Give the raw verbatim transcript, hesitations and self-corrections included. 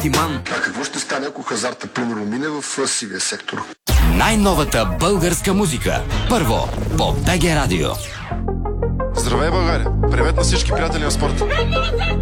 Тиман. А какво ще стане, ако хазарта примерно мине в сивия сектор? Най-новата българска музика. Първо по БГ Радио. Здравей, България! Привет на всички приятели на спорта!